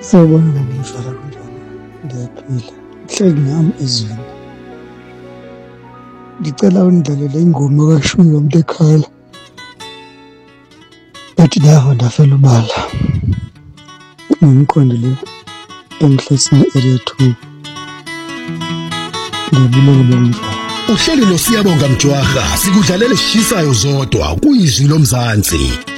Sawubona baba Mfala, kunjani? Ngiyaphila. Hleki nami ezweni. Ngicela ungidlalele ingoma kaShunga Mtekhala. Bathi dawa ndafela ubala. Ngimqondile eMhlasini area 2. Ngiyabulala baba Mfala. Uhleli lo Siyabonga Mjwaha sikudlalele sishisayo zodwa kuyizwi lomzansi.